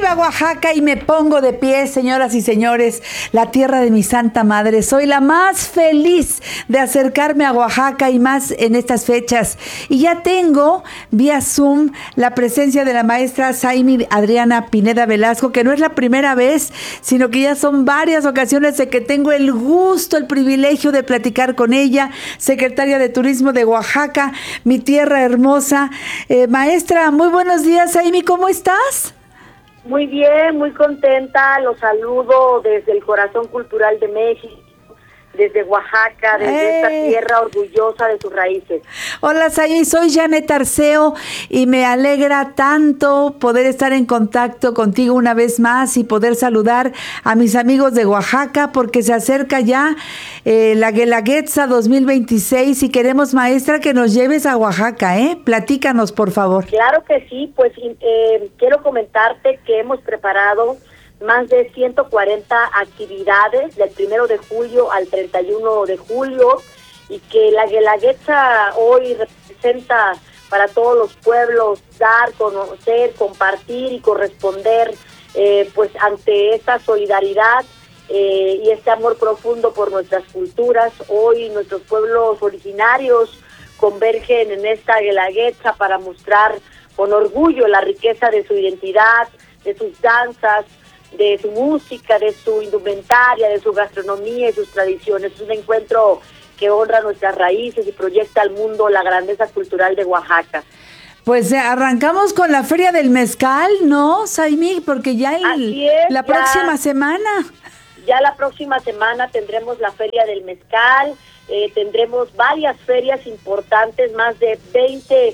Arriba Oaxaca y me pongo de pie, señoras y señores, la tierra de mi Santa Madre. Soy la más feliz de acercarme a Oaxaca y más en estas fechas. Y ya tengo vía Zoom la presencia de la maestra Saimi Adriana Pineda Velasco, que no es la primera vez, sino que ya son varias ocasiones de que tengo el gusto, el privilegio de platicar con ella, secretaria de Turismo de Oaxaca, mi tierra hermosa. Maestra, muy buenos días, Saimi, ¿cómo estás? Muy bien, muy contenta, los saludo desde el corazón cultural de México, desde Oaxaca, desde esta tierra orgullosa de sus raíces. Hola, Saimi, soy Janet Arceo y me alegra tanto poder estar en contacto contigo una vez más y poder saludar a mis amigos de Oaxaca porque se acerca ya la Guelaguetza 2026 y queremos, maestra, que nos lleves a Oaxaca, Platícanos, por favor. Claro que sí, pues quiero comentarte que hemos preparado más de 140 actividades del 1 de julio al 31 de julio y que la Guelaguetza hoy representa para todos los pueblos dar, conocer, compartir y corresponder pues ante esta solidaridad y este amor profundo por nuestras culturas. Hoy nuestros pueblos originarios convergen en esta Guelaguetza para mostrar con orgullo la riqueza de su identidad, de sus danzas, de su música, de su indumentaria, de su gastronomía y sus tradiciones. Es un encuentro que honra nuestras raíces y proyecta al mundo la grandeza cultural de Oaxaca. Pues arrancamos con la Feria del Mezcal, ¿no, Saimi? Porque ya la próxima semana. Ya la próxima semana tendremos la Feria del Mezcal, tendremos varias ferias importantes, más de 20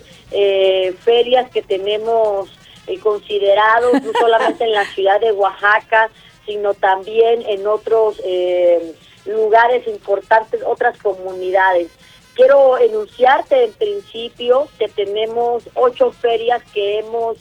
ferias que tenemos considerados, no solamente en la ciudad de Oaxaca, sino también en otros lugares importantes, otras comunidades. Quiero enunciarte en principio que tenemos 8 ferias que hemos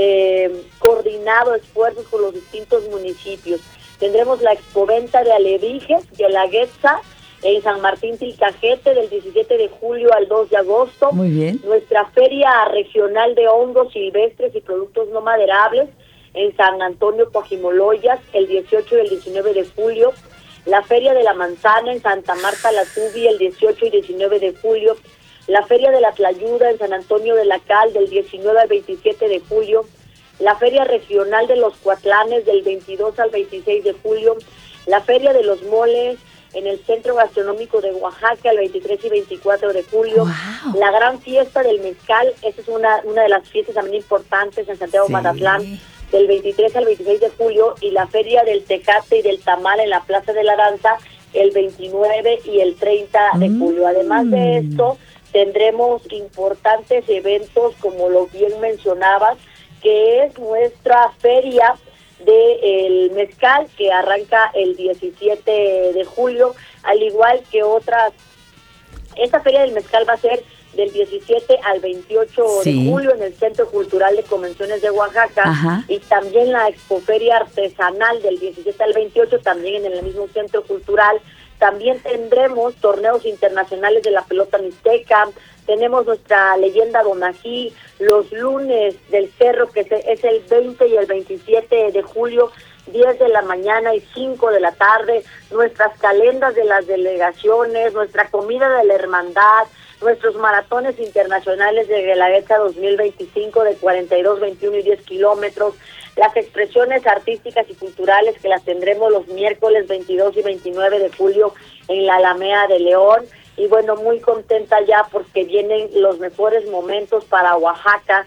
coordinado esfuerzos con los distintos municipios. Tendremos la Expoventa de Alebrijes, de Guelaguetza, en San Martín Tilcajete, del 17 de julio al 2 de agosto. Muy bien. Nuestra Feria Regional de Hongos Silvestres y Productos No Maderables en San Antonio Coajimoloyas, el 18 y el 19 de julio. La Feria de la Manzana en Santa Marta La Tubi, el 18 y 19 de julio. La Feria de la Tlayuda en San Antonio de la Cal, del 19 al 27 de julio. La Feria Regional de los Cuatlanes, del 22 al 26 de julio. La Feria de los Moles en el Centro Gastronómico de Oaxaca, el 23 y 24 de julio. Wow. La Gran Fiesta del Mezcal, esa es una de las fiestas también importantes en Santiago Mazatlán, del 23 al 26 de julio, y la Feria del Tecate y del Tamal en la Plaza de la Danza, el 29 y el 30 de julio. Además de esto, tendremos importantes eventos, como lo bien mencionabas, que es nuestra Feria del Mezcal, que arranca el 17 de julio, al igual que otras. Esta Feria del Mezcal va a ser del 17 al 28 de julio en el Centro Cultural de Convenciones de Oaxaca. Ajá. Y también la Expoferia Artesanal del 17 al 28, también en el mismo Centro Cultural. También tendremos torneos internacionales de la pelota mixteca, tenemos nuestra leyenda Donají, los lunes del cerro, que es el 20 y el 27 de julio, 10 de la mañana y 5 de la tarde, nuestras calendas de las delegaciones, nuestra comida de la hermandad, nuestros maratones internacionales de Guelaguetza 2025 de 42, 21 y 10 kilómetros, las expresiones artísticas y culturales que las tendremos los miércoles 22 y 29 de julio en la Alameda de León. Y bueno, muy contenta ya porque vienen los mejores momentos para Oaxaca,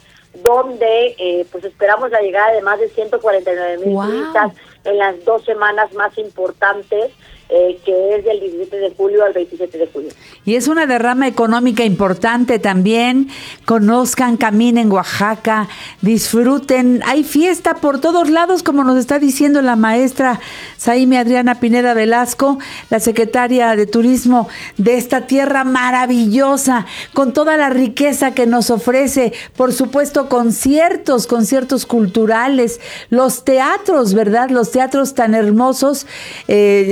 donde pues esperamos la llegada de más de 149,000 turistas en las 2 semanas más importantes, que es del 17 de julio al 27 de julio. Y es una derrama económica importante también. Conozcan, caminen Oaxaca, disfruten. Hay fiesta por todos lados, como nos está diciendo la maestra Saimi Adriana Pineda Velasco, la secretaria de Turismo de esta tierra maravillosa, con toda la riqueza que nos ofrece. Por supuesto, conciertos culturales, los teatros, ¿verdad? Los teatros tan hermosos.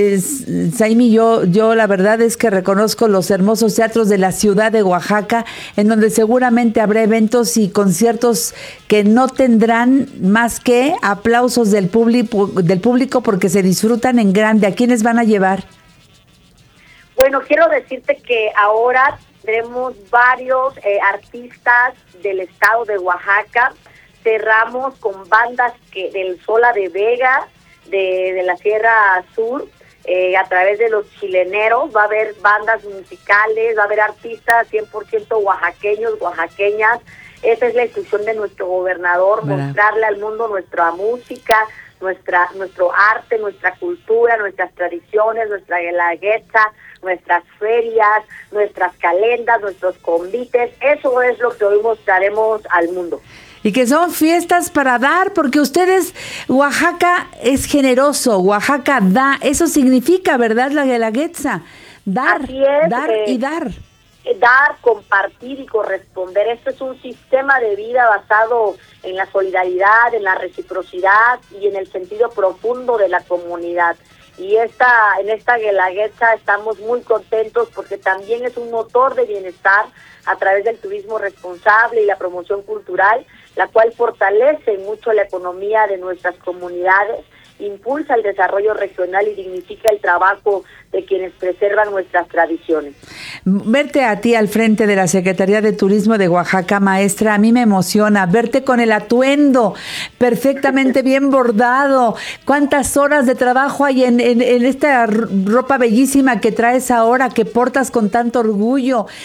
Saimi, yo la verdad es que reconozco los hermosos teatros de la ciudad de Oaxaca, en donde seguramente habrá eventos y conciertos que no tendrán más que aplausos del público porque se disfrutan en grande. ¿A quiénes van a llevar? Bueno, quiero decirte que ahora tenemos varios artistas del estado de Oaxaca. Cerramos con bandas del Sola de Vega, de la Sierra Sur, a través de los chileneros. Va a haber bandas musicales, va a haber artistas 100% oaxaqueños, oaxaqueñas. Esa es la instrucción de nuestro gobernador, mostrarle al mundo nuestra música, nuestro arte, nuestra cultura, nuestras tradiciones, nuestra guelaguetza, nuestras ferias, nuestras calendas, nuestros convites. Eso es lo que hoy mostraremos al mundo. Y que son fiestas para dar, porque ustedes, Oaxaca es generoso, Oaxaca da, eso significa, ¿verdad, la guelaguetza? Dar, dar y dar. Dar, compartir y corresponder. Esto es un sistema de vida basado en la solidaridad, en la reciprocidad y en el sentido profundo de la comunidad. Y en esta guelaguetza estamos muy contentos porque también es un motor de bienestar a través del turismo responsable y la promoción cultural, la cual fortalece mucho la economía de nuestras comunidades, impulsa el desarrollo regional y dignifica el trabajo de quienes preservan nuestras tradiciones. Verte a ti al frente de la Secretaría de Turismo de Oaxaca, maestra, a mí me emociona. Verte con el atuendo perfectamente bien bordado. ¿Cuántas horas de trabajo hay en esta ropa bellísima que traes ahora, que portas con tanto orgullo?